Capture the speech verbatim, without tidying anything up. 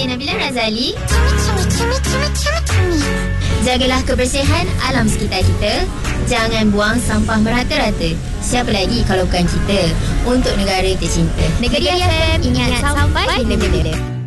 saya Nabila Razali. Jagalah kebersihan alam sekitar kita. Jangan buang sampah merata-rata. Siapa lagi kalau bukan kita? Untuk negara tercinta. Negeri F M, ingat sampai bila-bila.